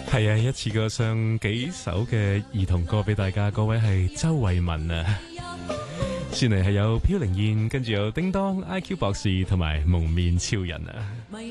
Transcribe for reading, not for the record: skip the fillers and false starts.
係啊，一次過上幾首嘅兒童歌俾大家，各位係周慧敏啊，先嚟係有飄零燕，跟住有叮當 IQ 博士同埋蒙面超人啊。